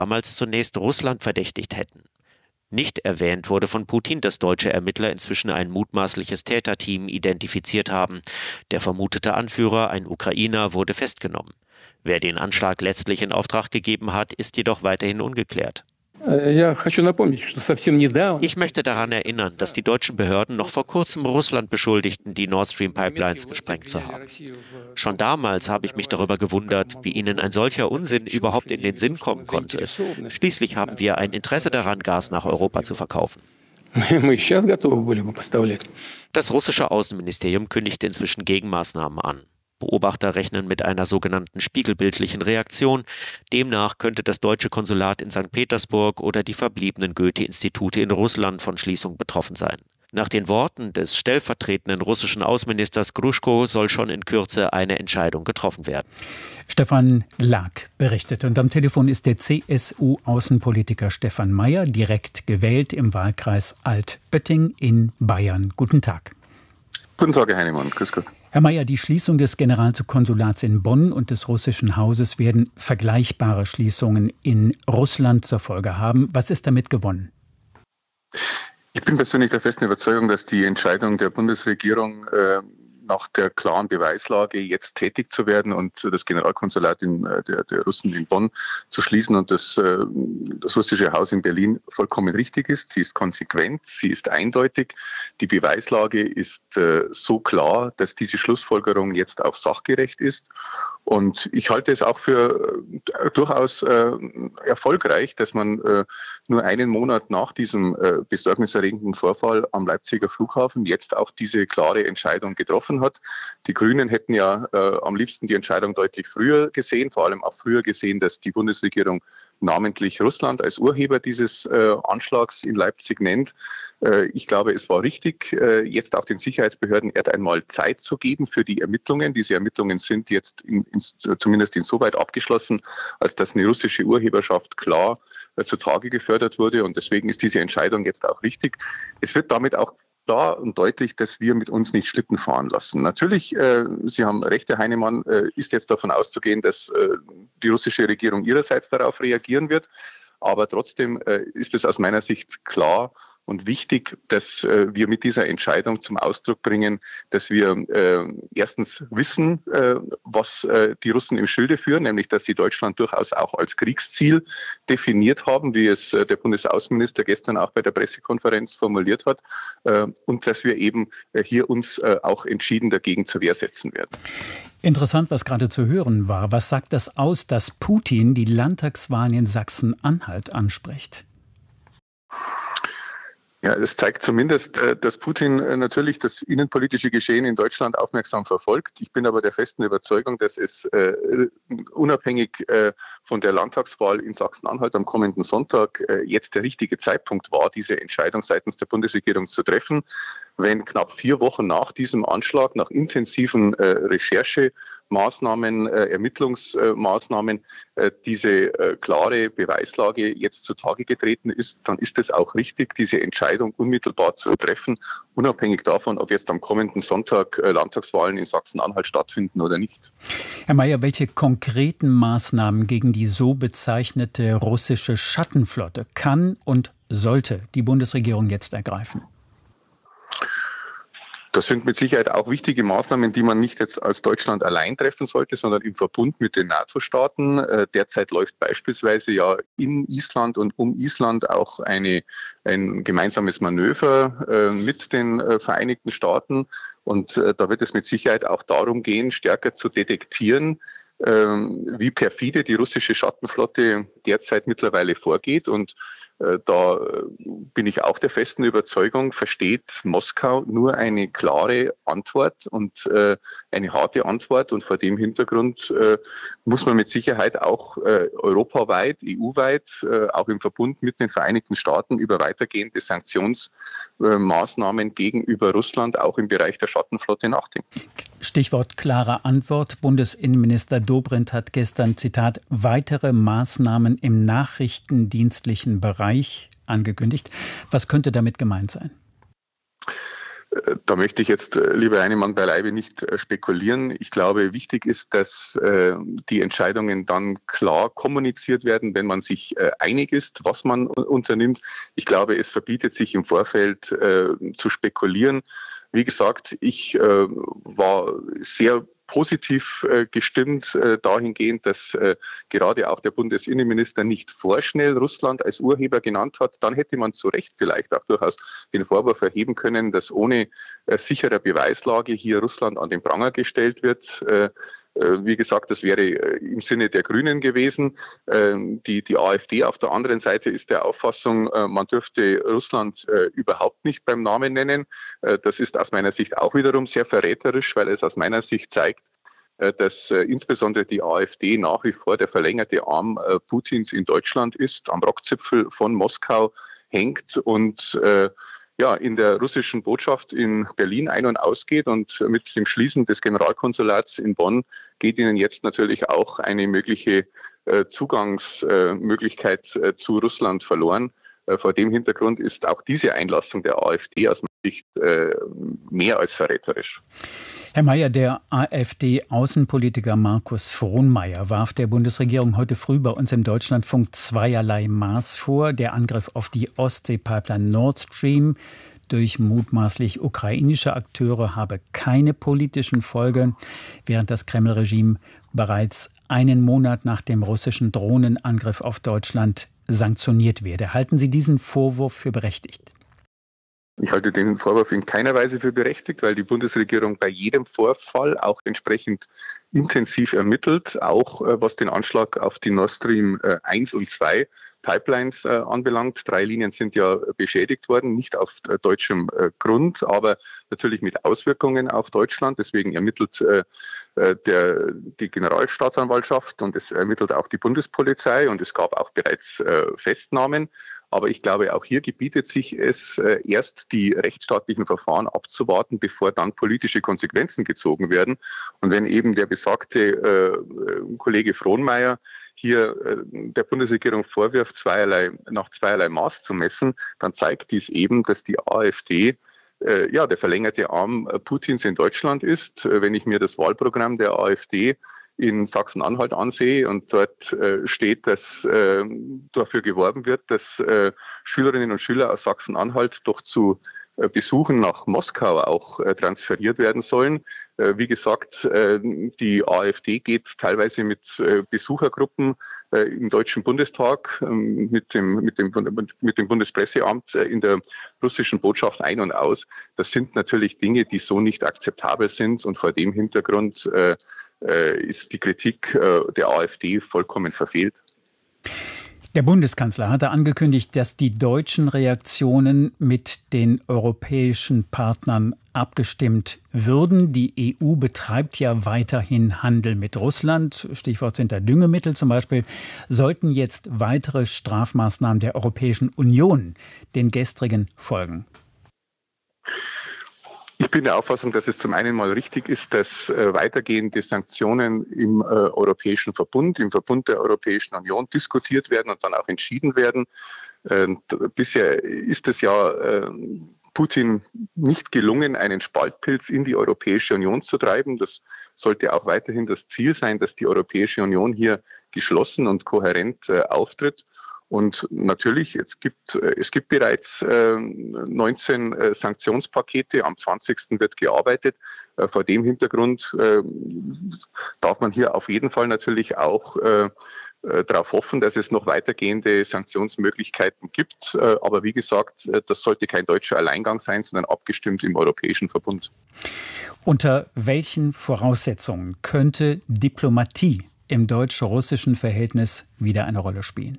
damals zunächst Russland verdächtigt hätten. Nicht erwähnt wurde von Putin, dass deutsche Ermittler inzwischen ein mutmaßliches Täterteam identifiziert haben. Der vermutete Anführer, ein Ukrainer, wurde festgenommen. Wer den Anschlag letztlich in Auftrag gegeben hat, ist jedoch weiterhin ungeklärt. Ich möchte daran erinnern, dass die deutschen Behörden noch vor kurzem Russland beschuldigten, die Nord Stream Pipelines gesprengt zu haben. Schon damals habe ich mich darüber gewundert, wie ihnen ein solcher Unsinn überhaupt in den Sinn kommen konnte. Schließlich haben wir ein Interesse daran, Gas nach Europa zu verkaufen. Das russische Außenministerium kündigte inzwischen Gegenmaßnahmen an. Beobachter rechnen mit einer sogenannten spiegelbildlichen Reaktion. Demnach könnte das deutsche Konsulat in St. Petersburg oder die verbliebenen Goethe-Institute in Russland von Schließung betroffen sein. Nach den Worten des stellvertretenden russischen Außenministers Gruschko soll schon in Kürze eine Entscheidung getroffen werden. Stefan Lag berichtet. Und am Telefon ist der CSU-Außenpolitiker Stefan Mayer, direkt gewählt im Wahlkreis Altötting in Bayern. Guten Tag. Guten Tag, Herr Heinemann. Grüß Gott. Herr Mayer, die Schließung des Generalkonsulats in Bonn und des russischen Hauses werden vergleichbare Schließungen in Russland zur Folge haben. Was ist damit gewonnen? Ich bin persönlich der festen Überzeugung, dass die Entscheidung der Bundesregierung nach der klaren Beweislage jetzt tätig zu werden und das Generalkonsulat der Russen in Bonn zu schließen und das russische Haus in Berlin vollkommen richtig ist. Sie ist konsequent, sie ist eindeutig. Die Beweislage ist so klar, dass diese Schlussfolgerung jetzt auch sachgerecht ist. Und ich halte es auch für durchaus erfolgreich, dass man nur einen Monat nach diesem besorgniserregenden Vorfall am Leipziger Flughafen jetzt auch diese klare Entscheidung getroffen hat. Die Grünen hätten ja am liebsten die Entscheidung deutlich früher gesehen, vor allem auch früher gesehen, dass die Bundesregierung namentlich Russland als Urheber dieses Anschlags in Leipzig nennt. Ich glaube, es war richtig, jetzt auch den Sicherheitsbehörden erst einmal Zeit zu geben für die Ermittlungen. Diese Ermittlungen sind jetzt zumindest insoweit abgeschlossen, als dass eine russische Urheberschaft klar zutage gefördert wurde. Und deswegen ist diese Entscheidung jetzt auch richtig. Es wird damit auch klar und deutlich, dass wir mit uns nicht Schlitten fahren lassen. Natürlich, Sie haben recht, Herr Heinemann, ist jetzt davon auszugehen, dass die russische Regierung ihrerseits darauf reagieren wird. Aber trotzdem ist es aus meiner Sicht klar und wichtig, dass wir mit dieser Entscheidung zum Ausdruck bringen, dass wir erstens wissen, was die Russen im Schilde führen, nämlich dass sie Deutschland durchaus auch als Kriegsziel definiert haben, wie es der Bundesaußenminister gestern auch bei der Pressekonferenz formuliert hat, und dass wir eben hier uns auch entschieden dagegen zur Wehr setzen werden. Interessant, was gerade zu hören war. Was sagt das aus, dass Putin die Landtagswahlen in Sachsen-Anhalt anspricht? Ja, es zeigt zumindest, dass Putin natürlich das innenpolitische Geschehen in Deutschland aufmerksam verfolgt. Ich bin aber der festen Überzeugung, dass es unabhängig von der Landtagswahl in Sachsen-Anhalt am kommenden Sonntag jetzt der richtige Zeitpunkt war, diese Entscheidung seitens der Bundesregierung zu treffen. Wenn knapp 4 Wochen nach diesem Anschlag, nach intensiven Recherchemaßnahmen, Ermittlungsmaßnahmen, diese klare Beweislage jetzt zutage getreten ist, dann ist es auch richtig, diese Entscheidung unmittelbar zu treffen, unabhängig davon, ob jetzt am kommenden Sonntag Landtagswahlen in Sachsen-Anhalt stattfinden oder nicht. Herr Mayer, welche konkreten Maßnahmen gegen die so bezeichnete russische Schattenflotte kann und sollte die Bundesregierung jetzt ergreifen? Das sind mit Sicherheit auch wichtige Maßnahmen, die man nicht jetzt als Deutschland allein treffen sollte, sondern im Verbund mit den NATO-Staaten. Derzeit läuft beispielsweise ja in Island und um Island auch ein gemeinsames Manöver mit den Vereinigten Staaten. Und da wird es mit Sicherheit auch darum gehen, stärker zu detektieren, wie perfide die russische Schattenflotte derzeit mittlerweile vorgeht. Und da bin ich auch der festen Überzeugung, versteht Moskau nur eine klare Antwort und eine harte Antwort. Und vor dem Hintergrund muss man mit Sicherheit auch europaweit, EU-weit, auch im Verbund mit den Vereinigten Staaten über weitergehende Sanktionsmaßnahmen gegenüber Russland auch im Bereich der Schattenflotte nachdenken. Stichwort klare Antwort. Bundesinnenminister Dobrindt hat gestern, Zitat, weitere Maßnahmen im nachrichtendienstlichen Bereich angekündigt. Was könnte damit gemeint sein? Da möchte ich jetzt, lieber Heinemann, beileibe nicht spekulieren. Ich glaube, wichtig ist, dass die Entscheidungen dann klar kommuniziert werden, wenn man sich einig ist, was man unternimmt. Ich glaube, es verbietet sich im Vorfeld zu spekulieren. Wie gesagt, ich war sehr positiv gestimmt dahingehend, dass gerade auch der Bundesinnenminister nicht vorschnell Russland als Urheber genannt hat. Dann hätte man zu Recht vielleicht auch durchaus den Vorwurf erheben können, dass ohne sichere Beweislage hier Russland an den Pranger gestellt wird. Wie gesagt, das wäre im Sinne der Grünen gewesen. Die AfD auf der anderen Seite ist der Auffassung, man dürfte Russland überhaupt nicht beim Namen nennen. Das ist aus meiner Sicht auch wiederum sehr verräterisch, weil es aus meiner Sicht zeigt, dass insbesondere die AfD nach wie vor der verlängerte Arm Putins in Deutschland ist, am Rockzipfel von Moskau hängt und in der russischen Botschaft in Berlin ein- und ausgeht. Und mit dem Schließen des Generalkonsulats in Bonn geht ihnen jetzt natürlich auch eine mögliche Zugangsmöglichkeit zu Russland verloren. Vor dem Hintergrund ist auch diese Einlassung der AfD aus meiner Sicht mehr als verräterisch. Herr Mayer, der AfD-Außenpolitiker Markus Frohnmayer warf der Bundesregierung heute früh bei uns im Deutschlandfunk zweierlei Maß vor. Der Angriff auf die Ostsee-Pipeline Nord Stream durch mutmaßlich ukrainische Akteure habe keine politischen Folgen, während das Kreml-Regime bereits einen Monat nach dem russischen Drohnenangriff auf Deutschland sanktioniert werde. Halten Sie diesen Vorwurf für berechtigt? Ich halte den Vorwurf in keiner Weise für berechtigt, weil die Bundesregierung bei jedem Vorfall auch entsprechend intensiv ermittelt, auch was den Anschlag auf die Nord Stream 1 und 2 Pipelines anbelangt. 3 Linien sind ja beschädigt worden, nicht auf deutschem Grund, aber natürlich mit Auswirkungen auf Deutschland. Deswegen ermittelt die Generalstaatsanwaltschaft und es ermittelt auch die Bundespolizei und es gab auch bereits Festnahmen. Aber ich glaube, auch hier gebietet sich es, erst die rechtsstaatlichen Verfahren abzuwarten, bevor dann politische Konsequenzen gezogen werden. Und wenn eben der besagte Kollege Frohnmayer hier der Bundesregierung vorwirft, nach zweierlei Maß zu messen, dann zeigt dies eben, dass die AfD der verlängerte Arm Putins in Deutschland ist. Wenn ich mir das Wahlprogramm der AfD in Sachsen-Anhalt ansehe und dort steht, dass dafür geworben wird, dass Schülerinnen und Schüler aus Sachsen-Anhalt doch zu Besuchen nach Moskau auch transferiert werden sollen. Wie gesagt, die AfD geht teilweise mit Besuchergruppen im Deutschen Bundestag, mit dem Bundespresseamt in der russischen Botschaft ein und aus. Das sind natürlich Dinge, die so nicht akzeptabel sind und vor dem Hintergrund ist die Kritik der AfD vollkommen verfehlt. Der Bundeskanzler hatte angekündigt, dass die deutschen Reaktionen mit den europäischen Partnern abgestimmt würden. Die EU betreibt ja weiterhin Handel mit Russland. Stichwort sind da Düngemittel zum Beispiel. Sollten jetzt weitere Strafmaßnahmen der Europäischen Union den gestrigen folgen? Ich bin der Auffassung, dass es zum einen mal richtig ist, dass weitergehende Sanktionen im Europäischen Verbund, im Verbund der Europäischen Union diskutiert werden und dann auch entschieden werden. Bisher ist es ja Putin nicht gelungen, einen Spaltpilz in die Europäische Union zu treiben. Das sollte auch weiterhin das Ziel sein, dass die Europäische Union hier geschlossen und kohärent auftritt. Und natürlich, es gibt bereits 19 Sanktionspakete, am 20. wird gearbeitet. Vor dem Hintergrund darf man hier auf jeden Fall natürlich auch darauf hoffen, dass es noch weitergehende Sanktionsmöglichkeiten gibt. Aber wie gesagt, das sollte kein deutscher Alleingang sein, sondern abgestimmt im Europäischen Verbund. Unter welchen Voraussetzungen könnte Diplomatie im deutsch-russischen Verhältnis wieder eine Rolle spielen?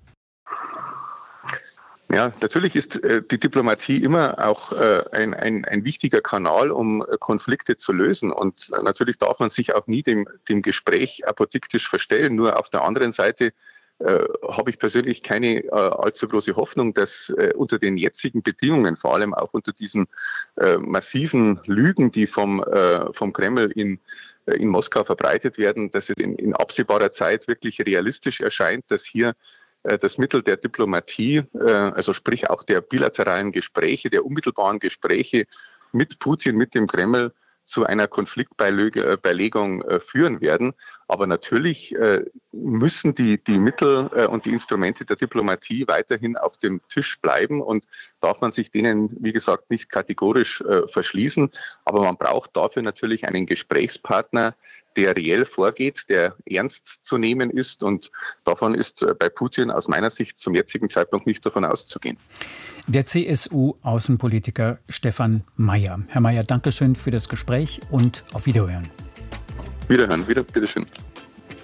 Ja, natürlich ist die Diplomatie immer auch ein wichtiger Kanal, um Konflikte zu lösen. Und natürlich darf man sich auch nie dem Gespräch apodiktisch verstellen. Nur auf der anderen Seite habe ich persönlich keine allzu große Hoffnung, dass unter den jetzigen Bedingungen, vor allem auch unter diesen massiven Lügen, die vom Kreml in Moskau verbreitet werden, dass es in absehbarer Zeit wirklich realistisch erscheint, dass hier das Mittel der Diplomatie, also sprich auch der bilateralen Gespräche, der unmittelbaren Gespräche mit Putin, mit dem Kreml zu einer Konfliktbeilegung führen werden. Aber natürlich müssen die Mittel und die Instrumente der Diplomatie weiterhin auf dem Tisch bleiben und darf man sich denen, wie gesagt, nicht kategorisch verschließen. Aber man braucht dafür natürlich einen Gesprächspartner, der reell vorgeht, der ernst zu nehmen ist. Und davon ist bei Putin aus meiner Sicht zum jetzigen Zeitpunkt nicht davon auszugehen. Der CSU-Außenpolitiker Stefan Mayer. Herr Mayer, danke schön für das Gespräch und auf Wiederhören. Wiederhören, bitteschön.